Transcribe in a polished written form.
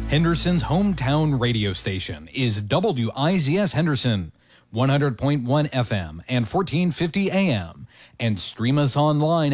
Henderson's hometown radio station is WIZS Henderson, 100.1 FM and 1450 AM, and stream us online